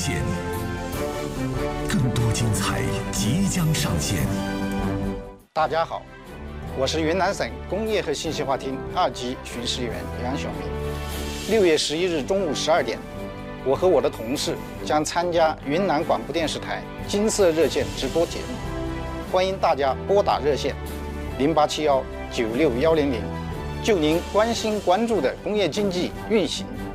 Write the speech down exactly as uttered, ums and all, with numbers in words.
线，更多精彩即将上线。 大家好，我是云南省工业和信息化厅二级巡视员杨晓明。六月十一日中午十二点，我和我的同事将参加云南广播电视台金色热线直播节目，欢迎大家拨打热线零八七幺九六幺零零，就您关心关注的工业经济运行